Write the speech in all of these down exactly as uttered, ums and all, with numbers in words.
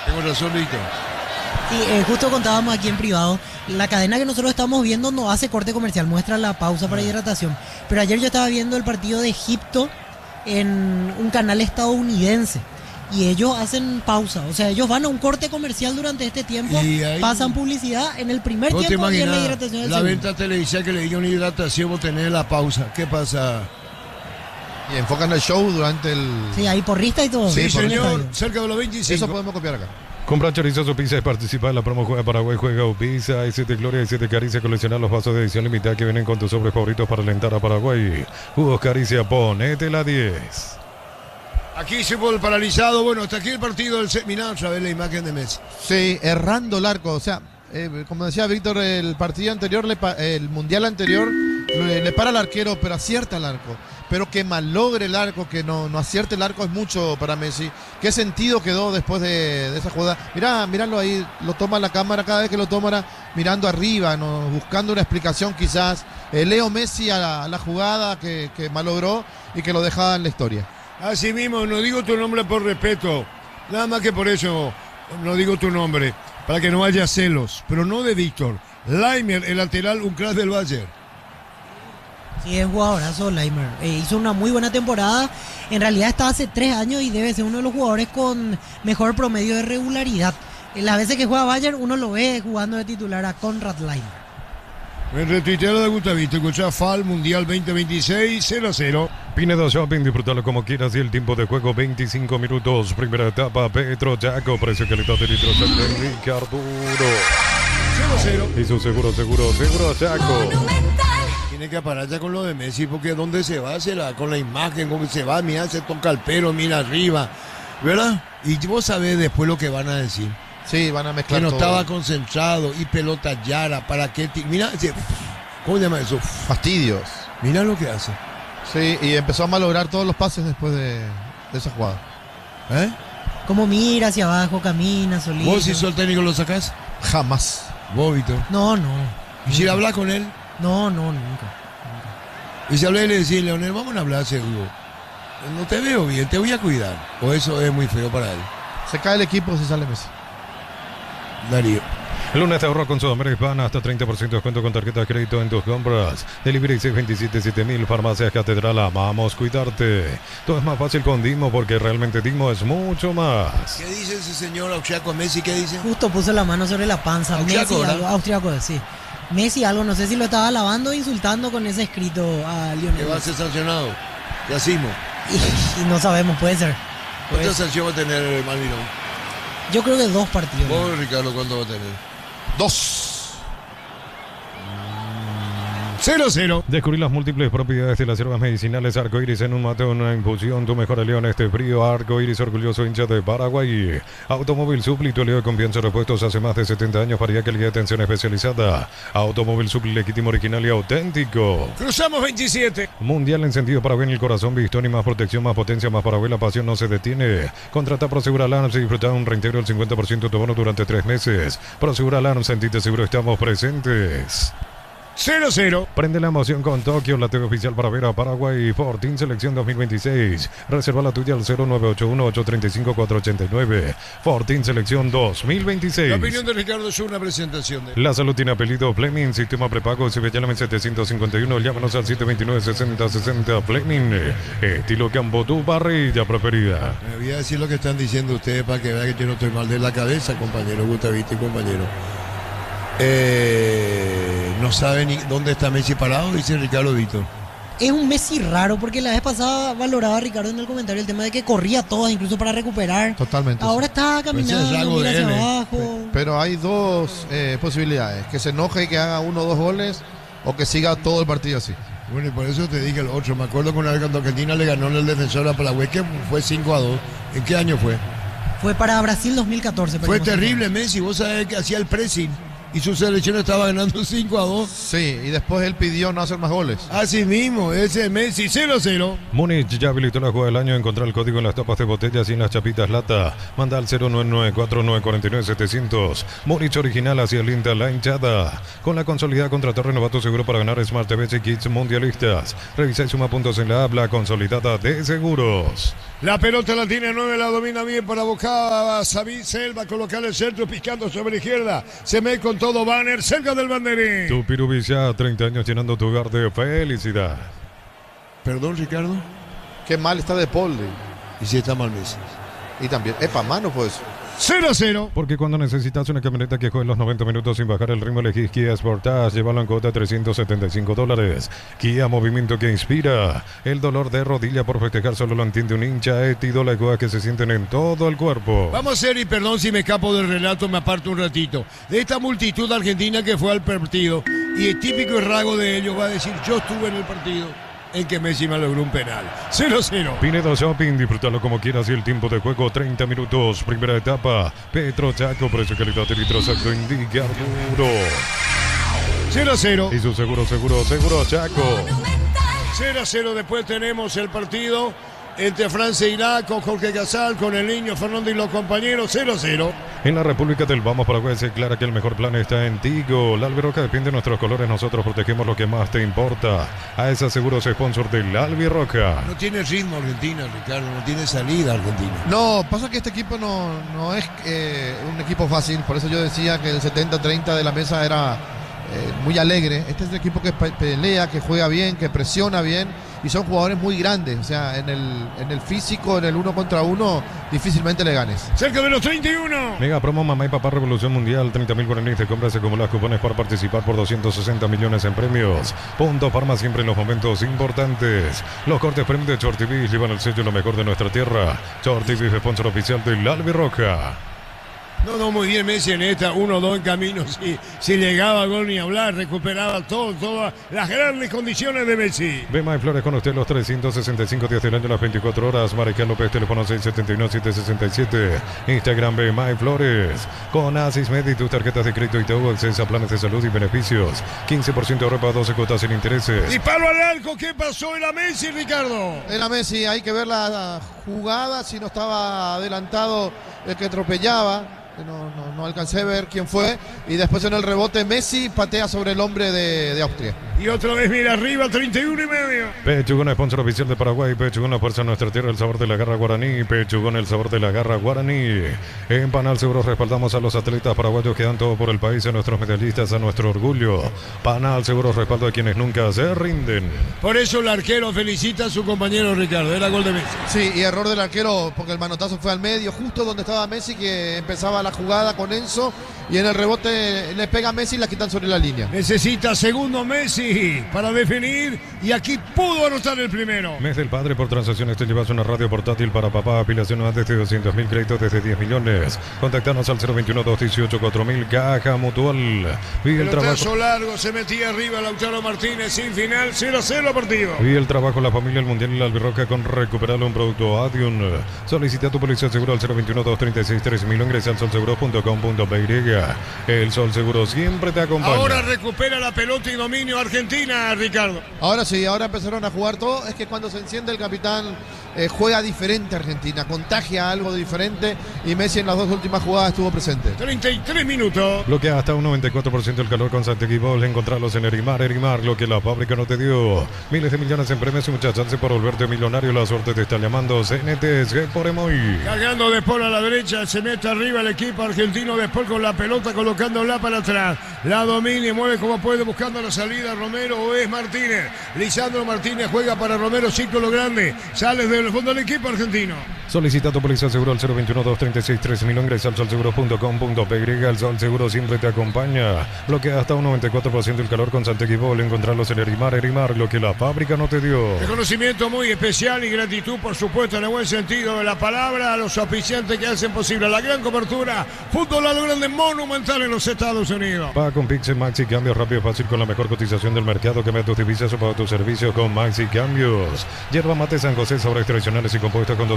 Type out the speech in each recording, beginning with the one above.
Tengo razón, Víctor. Sí, eh, justo contábamos aquí en privado, la cadena que nosotros estamos viendo no hace corte comercial, muestra la pausa para hidratación. Pero ayer yo estaba viendo el partido de Egipto en un canal estadounidense y ellos hacen pausa, o sea, ellos van a un corte comercial durante este tiempo, ahí, pasan publicidad en el primer ¿vos tiempo te y en la imaginas hidratación del la segundo. venta televisiva que le diga una hidratación, vos tenés la pausa? ¿Qué pasa? Y enfocan el show durante el... Sí, ahí porrista y todo. Sí, Sí, señor, cerca de los veinticinco. Eso podemos copiar acá. Compra chorizo o pizza y participa en la promo Juega Paraguay, Juega o Pizza. Y siete Gloria y siete Caricia. Coleccionar los vasos de edición limitada que vienen con tus sobres favoritos para alentar a Paraguay. Jugos Caricia, ponete la diez. Aquí se fue el paralizado. Bueno, hasta aquí el partido del seminal. Otra vez la imagen de Messi. Sí, errando el arco. O sea, eh, como decía Víctor, el partido anterior, le pa- el mundial anterior, le, le para al arquero, pero acierta el arco. Pero que malogre el arco, que no, no acierte el arco es mucho para Messi. ¿Qué sentido quedó después de, de esa jugada? Mirá, miralo ahí, lo toma la cámara, cada vez que lo toma mirando arriba, ¿no? Buscando una explicación quizás. Eh, Leo Messi a la, a la jugada que, que malogró y que lo dejaba en la historia. Así mismo, no digo tu nombre por respeto, nada más que por eso no digo tu nombre, para que no haya celos, pero no de Víctor. Laimer, el lateral, un crack del Bayern. Sí, es jugadorazo Laimer. Eh, hizo una muy buena temporada. En realidad está hace tres años y debe ser uno de los jugadores con mejor promedio de regularidad. En las veces que juega Bayern, uno lo ve jugando de titular a Konrad Laimer. El retuitero de Gustavito, escucha F A L Mundial veinte veintiséis, cero a cero. Pinedo Shopping, disfrútalo como quieras y el tiempo de juego veinticinco minutos. Primera etapa, Petro Chaco, precio calidad de nitrogen de Ricarduro. cero a cero. Y su seguro, seguro, seguro Chaco. Tiene que parar ya con lo de Messi, porque ¿dónde se va? Se la, con la imagen, cómo se va, mira, se toca el pelo, mira arriba, ¿verdad? Y vos sabés después lo que van a decir. Sí, van a mezclar Que no todo. estaba concentrado y pelota Yara, ¿para qué? ti- Mira, ese- ¿cómo se llama eso? Fastidios. Mira lo que hace. Sí, y empezó a malograr todos los pases después de, de esa jugada. ¿Eh? Como mira hacia abajo, camina, solito. ¿Vos si sos el técnico lo sacás? Jamás. Vos, Víctor. No, no. ¿Y si hablas con él? No, no, nunca. Y si hablé y le decís, Leonel, vamos a hablar seguro. No te veo bien, te voy a cuidar. O eso es muy feo para él. Se cae el equipo si sale Messi. Darío. El lunes te ahorro con Sudamérica Hispana hasta treinta por ciento de descuento con tarjeta de crédito en tus compras. Delivery seis veintisiete siete mil, Farmacias Catedral, amamos cuidarte. Todo es más fácil con Dimo porque realmente Dimo es mucho más. ¿Qué dice ese señor austriaco Messi? ¿Qué dice? Justo puso la mano sobre la panza. Austriaco, Messi ¿verdad? algo, austriaco, sí. Messi algo, no sé si lo estaba alabando o insultando con ese escrito a Que Lionel va a Messi. ser sancionado. Ya hicimos. Y, y no sabemos, puede ser. Puede ¿Cuánta ser. sanción va a tener el Malvinón? Yo creo que dos partidos. Vos, Ricardo, ¿cuánto va a tener? Dos. cero a cero. Descubrí las múltiples propiedades de las hierbas medicinales Arcoiris en un mate o una infusión. Tu mejor aliado en este frío. Arcoiris, orgulloso hincha de Paraguay. Automóvil Supli, tu aliado de confianza de repuestos hace más de setenta años para calidad de atención especializada. Automóvil Supli, legítimo, original y auténtico. Cruzamos veintisiete. Mundial encendido para ver el corazón, Bistoni, más protección, más potencia, más Paraguay, la pasión no se detiene. Contrata Prosegura Alarms y disfruta un reintegro del cincuenta por ciento de tu bono durante tres meses. Prosegura Alarms, sentite seguro, estamos presentes. cero a cero. Prende la emoción con Tokio, la T V oficial para ver a Paraguay. Fortín Selección dos mil veintiséis. Reserva la tuya al cero nueve ocho uno, ocho tres cinco, cuatro ocho nueve. Fortín Selección dos mil veintiséis. La opinión de Ricardo es una presentación de... La salud tiene apellido Fleming, sistema prepago, si ve llámame setecientos cincuenta y uno, llámanos al siete veintinueve, sesenta sesenta. Fleming, estilo Campo, tu parrilla preferida. Me voy a decir lo que están diciendo ustedes para que vean que yo no estoy mal de la cabeza, compañero Gustavito y compañero. Eh, no sabe ni dónde está Messi parado, dice Ricardo Víctor. Es un Messi raro porque la vez pasada valoraba a Ricardo en el comentario el tema de que corría todas, incluso para recuperar. Totalmente. Ahora sí. está Pues ese es caminando, rasgo mira de hacia él, eh. abajo. Pero hay dos eh, posibilidades. Que se enoje y que haga uno o dos goles o que siga todo el partido así. Bueno, y por eso te dije el otro. Me acuerdo con cuando Argentina le ganó el defensor a Paraguay, que fue cinco a dos. ¿En qué año fue? Fue para Brasil dos mil catorce. Fue perdimos terrible Messi, vos sabés que hacía el pressing. y su selección estaba ganando cinco a dos. Sí, y después él pidió no hacer más goles. Así mismo, ese Messi cero a cero. Múnich ya habilitó la jugada del año. Encontrar el código en las tapas de botellas y en las chapitas lata. Manda al cero nueve nueve cuatro nueve cuatro nueve siete cero cero. Múnich original hacia Linda la hinchada. Con la consolidada contratar renovato seguro para ganar Smart T V y Kits mundialistas. Revisa y suma puntos en la habla consolidada de seguros. La pelota la tiene nueve, la domina bien para Bocaba. Sabi Selva colocar el centro picando sobre la izquierda. Se me con todo Banner cerca del banderín. Tu Pirubilla, treinta años llenando tu hogar de felicidad. Perdón, Ricardo. Qué mal está De Paul. Y si está mal Messi. Y también, epa, mano pues. cero a cero. Porque cuando necesitas una camioneta que juegue los noventa minutos sin bajar el ritmo, elegís Kia Sportage. Llévalo en cuota trescientos setenta y cinco dólares. Kia, movimiento que inspira. El dolor de rodilla por festejar solo lo entiende un hincha. Etido, las cosas que se sienten en todo el cuerpo. Vamos a hacer, y perdón si me escapo del relato, me aparto un ratito. De esta multitud argentina que fue al partido, y el típico rasgo de ellos va a decir, yo estuve en el partido en que Messi me logró un penal. cero a cero. Pinedo Shopping, disfrútalo como quieras y el tiempo de juego treinta minutos. Primera etapa, Petro Chaco, precio, calidad y litro exacto, indica Arturo. cero a cero. Y su seguro, seguro, seguro Chaco. cero a cero. Después tenemos el partido entre Francia e Irak, con Jorge Casal, con el niño Fernando y los compañeros. cero a cero. En la República del Vamos Paraguay se aclara que el mejor plan está en Tigo. La Albirroca depende de nuestros colores, nosotros protegemos lo que más te importa. A esa seguros sponsor del Albirroca. No tiene ritmo Argentina, Ricardo, no tiene salida Argentina. No, pasa que este equipo no, no es eh, un equipo fácil, por eso yo decía que el setenta treinta de la mesa era eh, muy alegre. Este es un equipo que pe- pelea, que juega bien, que presiona bien, y son jugadores muy grandes, o sea, en el, en el físico, en el uno contra uno, difícilmente le ganes. Cerca de los treinta y uno. Mega promo Mamá y Papá Revolución Mundial, treinta mil guaraníes de compras, acumulas cupones para participar por doscientos sesenta millones en premios. Punto Farma siempre en los momentos importantes. Los cortes premium de Short T V llevan el sello lo mejor de nuestra tierra. Short T V, sponsor oficial del Albirroca. No, no, muy bien Messi en esta, uno dos en camino, si, si llegaba al gol ni hablar, recuperaba todo, todas las grandes condiciones de Messi. Bema y Flores con usted los trescientos sesenta y cinco días del año, las veinticuatro horas. Maricel López, teléfono seis siete uno siete seis siete. Instagram Bema y Flores. Con Asis Medi, tus tarjetas de crédito y todo, acceso a planes de salud y beneficios. quince por ciento de ropa, doce cuotas sin intereses. Y palo al arco, ¿qué pasó? Era Messi, Ricardo. Era Messi, hay que ver la jugada, si no estaba adelantado el que atropellaba. No, no, no alcancé a ver quién fue. Y después en el rebote Messi patea sobre el hombre de, de Austria. Y otra vez mira arriba, treinta y uno y medio. Pechugón, sponsor oficial de Paraguay. Pechugón, la fuerza de nuestra tierra, el sabor de la garra guaraní. Pechugón, el sabor de la garra guaraní. En Panal Seguros respaldamos a los atletas paraguayos que dan todo por el país, a nuestros medallistas, a nuestro orgullo. Panal Seguros respaldo a quienes nunca se rinden. Por eso el arquero felicita a su compañero Ricardo. Era gol de Messi. Sí, y error del arquero porque el manotazo fue al medio, justo donde estaba Messi, que empezaba la jugada con Enzo, y en el rebote le pega a Messi y la quitan sobre la línea. Necesita segundo Messi para definir, y aquí pudo anotar el primero. Mes del Padre, por transacciones te llevas una radio portátil para papá, apilación antes de doscientos mil, créditos desde diez millones. Contactanos al cero veintiuno, doscientos dieciocho, cuatro mil, Caja Mutual. Vi el trabajo. Pelotazo largo, se metía arriba Lautaro Martínez, sin final, cero a cero partido. Vi el trabajo, la familia, el mundial y la albirroca con recuperarle un producto Adion. Solicita tu policía seguro al cero veintiuno, doscientos treinta y seis, tres mil, ingresa al sol seguro punto com punto p y. El Sol Seguro siempre te acompaña. Ahora recupera la pelota y dominio Argentina, Ricardo. Ahora sí, ahora empezaron a jugar todo. Es que cuando se enciende el capitán eh, juega diferente Argentina, contagia algo diferente, y Messi en las dos últimas jugadas estuvo presente. treinta y tres minutos. Bloquea hasta un noventa y cuatro por ciento el calor con Santegui Ball. Encontrarlos en Erimar, Erimar, lo que la fábrica no te dio. Miles de millones en premios y muchas chances por volverte millonario. La suerte te está llamando. C N T S por Emoy. Cargando de Paul a la derecha, se mete arriba el equipo argentino, después con la pelota colocándola para atrás. La domina y mueve como puede buscando la salida. Romero o es Martínez. Lisandro Martínez juega para Romero, círculo grande. Sale del fondo del equipo argentino. Solicita tu policía seguro al cero veintiuno, doscientos treinta y seis, tres mil. Ingresa al sol seguro punto com punto p y. El Sol Seguro siempre te acompaña. Bloquea hasta un noventa y cuatro por ciento el calor con Santegui Ball. Encontrarlos en Erimar, Erimar, lo que la fábrica no te dio. Reconocimiento muy especial y gratitud, por supuesto, en el buen sentido de la palabra, a los auspiciantes que hacen posible la gran cobertura. Fútbol a lo grande, monumental en los Estados Unidos. Paga con Pixel Maxi Cambios rápido y fácil con la mejor cotización del mercado. Cambia tus divisas o paga tus servicios con Maxi Cambios. Yerba mate San José, sabores tradicionales y compuestos con dos años de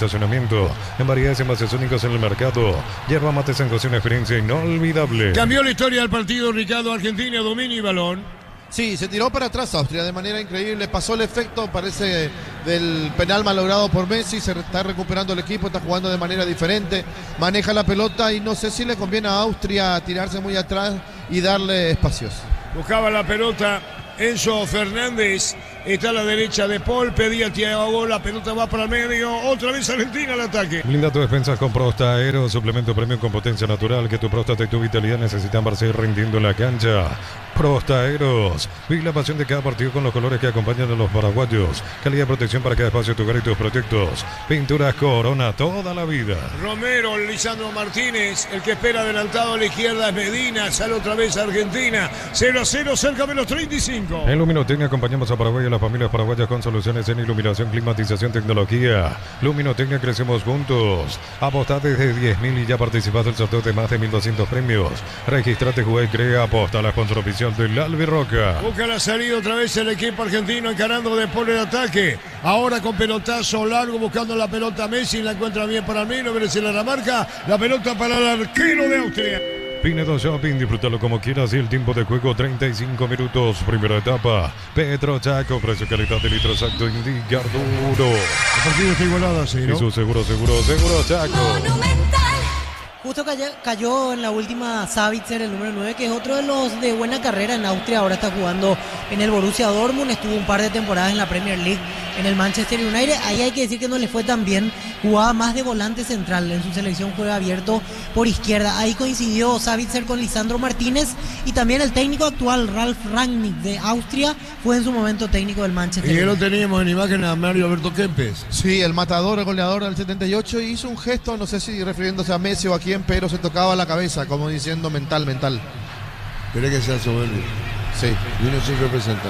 estacionamiento. En variedades y envases únicos en el mercado. Yerba Mate San José, una experiencia inolvidable. Cambió la historia del partido, Ricardo. Argentina, dominio y balón. Sí, se tiró para atrás Austria de manera increíble, pasó el efecto, parece, del penal malogrado por Messi, se está recuperando el equipo, está jugando de manera diferente, maneja la pelota y no sé si le conviene a Austria tirarse muy atrás y darle espacios. Buscaba la pelota Enzo Fernández, está a la derecha de Paul, pedía Thiago, la pelota va para el medio, otra vez Argentina al ataque. Blinda tu defensa con Prosta Aero, suplemento premium con potencia natural que tu próstata y tu vitalidad necesitan para seguir rindiendo en la cancha. Prosta Aeros, vive la pasión de cada partido con los colores que acompañan a los paraguayos. Calidad de protección para cada espacio de tu hogar y tus proyectos. Pinturas Corona, toda la vida. Romero, Lisandro Martínez, el que espera adelantado a la izquierda es Medina, sale otra vez Argentina. cero a cero, cerca de los treinta y cinco. En Luminotecnia acompañamos a Paraguay y a las familias paraguayas con soluciones en iluminación, climatización, tecnología. Luminotecnia, crecemos juntos. Apostá desde diez mil y ya participás del sorteo de más de mil doscientos premios. Registrate, jugué y crea, aposta a la sponsorofición del Albirroca. Busca la salida otra vez el equipo argentino encarando de por el ataque. Ahora con pelotazo largo buscando la pelota Messi, la encuentra bien para mí, no merece la marca. La pelota para el arquero de Austria. Pinedo Shopping, disfrútalo como quieras y el tiempo de juego treinta y cinco minutos, primera etapa. Petro Chaco, precio calidad de litro exacto, indica Arturo. El partido está igualado así, ¿no? Y su seguro, seguro, seguro Chaco. Monumental. Justo cayó, cayó en la última Savitzer, el número nueve, que es otro de los de buena carrera en Austria. Ahora está jugando en el Borussia Dortmund. Estuvo un par de temporadas en la Premier League en el Manchester United. Ahí hay que decir que no le fue tan bien. Jugaba más de volante central. En su selección juega abierto por izquierda. Ahí coincidió Savitzer con Lisandro Martínez. Y también el técnico actual, Ralf Rangnick, de Austria, fue en su momento técnico del Manchester Y United. lo teníamos en imagen a Mario Alberto Kempes. Sí, el matador, el goleador del setenta y ocho, hizo un gesto, no sé si refiriéndose a Messi o a quién, pero se tocaba la cabeza, como diciendo mental, mental. ¿Querés que sea soberbio? Sí. Vino sin representante.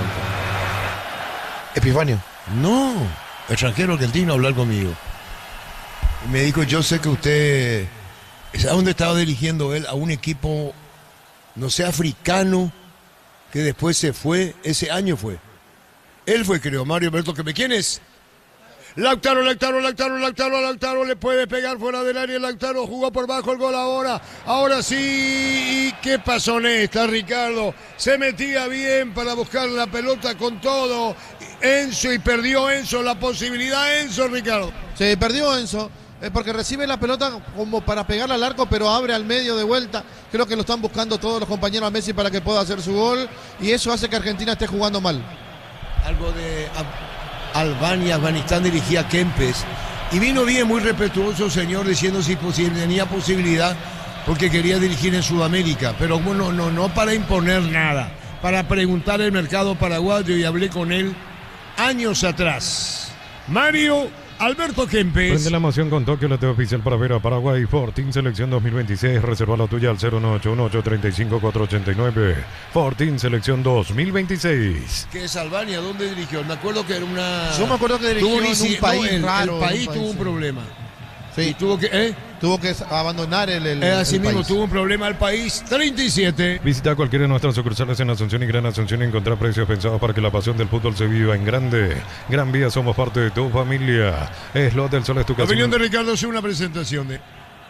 Epifanio. No, extranjero argentino a hablar conmigo. Y me dijo, yo sé que usted... ¿A dónde estaba dirigiendo él? A un equipo, no sé, africano, que después se fue, ese año fue. Él fue, creo, Mario Alberto Kempes. ¿Quién es? Lautaro, Lautaro, Lautaro, Lautaro, Lautaro le puede pegar fuera del área. Lautaro jugó por bajo el gol ahora. Ahora sí. ¿Qué pasó en esta, Ricardo? Se metía bien para buscar la pelota con todo. Enzo y perdió Enzo la posibilidad. Enzo, Ricardo. Se perdió Enzo. Es porque recibe la pelota como para pegarla al arco, pero abre al medio de vuelta. Creo que lo están buscando todos los compañeros a Messi para que pueda hacer su gol. Y eso hace que Argentina esté jugando mal. Algo de Albania, Afganistán dirigía Kempes. Y vino bien, muy respetuoso el señor, diciendo si posible, tenía posibilidad, porque quería dirigir en Sudamérica. Pero bueno, no, no para imponer nada, para preguntar el mercado paraguayo, y hablé con él años atrás. Mario Alberto Kempes. Prende la emoción con Tokio, la T V oficial para ver a Paraguay. Fortín Selección dos mil veintiséis. Reserva la tuya al cero nueve ocho uno, ocho tres cinco, cuatro ocho nueve. Fortín Selección dos mil veintiséis. ¿Qué es Albania? ¿Dónde dirigió? Me acuerdo que era una... Yo me acuerdo que dirigió tuvo en un, un país no, el, raro. El país un país, tuvo un sí. problema. Sí. Y tuvo que... ¿eh? Tuvo que abandonar el, el, Eh, así el mismo país. tuvo un problema el país. treinta y siete. Visita cualquiera de nuestras sucursales en Asunción y Gran Asunción y encontrar precios pensados para que la pasión del fútbol se viva en grande. Gran Vía, somos parte de tu familia. Slot del Sol es tu La opinión casino. de Ricardo es una presentación de...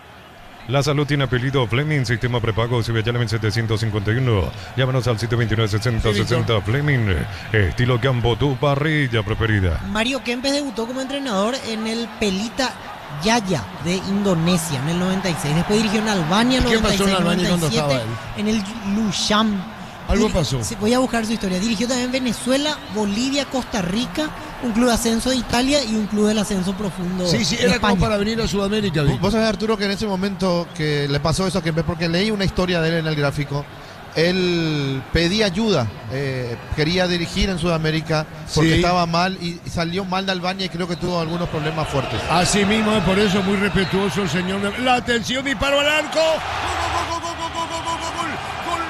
La salud tiene apellido Fleming, sistema prepago Ciberjalem setecientos cincuenta y uno. Llámanos al sitio veintinueve sesenta Sí, sesenta Fleming. Estilo campo, tu parrilla preferida. Mario Kempes debutó como entrenador en el Pelita Jaya de Indonesia en el noventa y seis. Después dirigió en Albania en ¿Qué pasó en noventa y seis, Albania cuando noventa y siete, estaba en el Lusham. Algo Diri- pasó. Sí, voy a buscar su historia. Dirigió también Venezuela, Bolivia, Costa Rica, un club de ascenso de Italia y un club del ascenso profundo Sí, sí, de era España. como para venir a Sudamérica. vi. Vos sabés, Arturo, que en ese momento que le pasó eso a Kempes, porque leí una historia de él en el gráfico. Él pedía ayuda, eh, quería dirigir en Sudamérica porque Sí. estaba mal y salió mal de Albania y creo que tuvo algunos problemas fuertes. Así mismo, es por eso muy respetuoso el señor. de- La atención, disparo al arco. Gol, gol, gol, gol, gol, gol, gol, gol, gol, gol.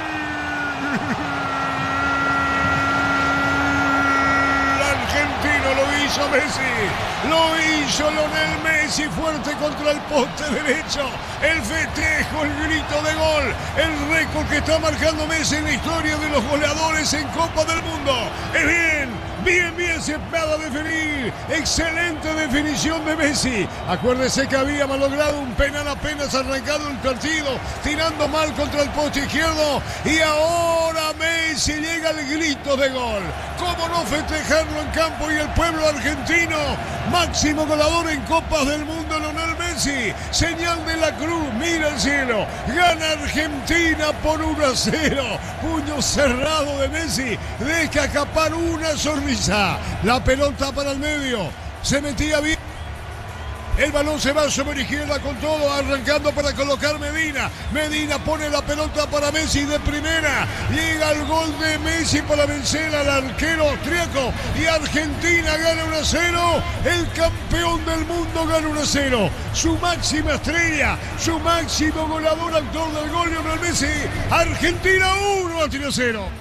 El argentino lo hizo Messi. Lo hizo Lionel Messi, fuerte contra el poste derecho. El festejo, el grito de gol. El récord que está marcando Messi en la historia de los goleadores en Copa del Mundo. Es bien. Bien, bien, se va a definir. Excelente definición de Messi. Acuérdese que había malogrado un penal apenas arrancado el partido, tirando mal contra el poste izquierdo. Y ahora Messi llega al grito de gol. ¿Cómo no festejarlo en campo y el pueblo argentino? Máximo goleador en Copas del Mundo, Lionel Messi. Señal de la cruz, mira el cielo. Gana Argentina por uno a cero. Puño cerrado de Messi. Deja escapar una sonrisa. La pelota para el medio. Se metía bien. El balón se va sobre izquierda con todo, arrancando para colocar Medina. Medina pone la pelota para Messi de primera. Llega el gol de Messi para vencer al arquero austríaco. Y Argentina gana uno a cero. El campeón del mundo gana uno a cero. Su máxima estrella, su máximo goleador, autor del gol, Lionel Messi. Argentina uno a cero.